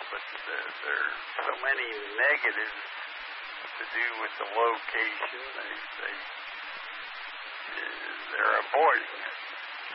but there's so many negatives to do with the location. They're avoiding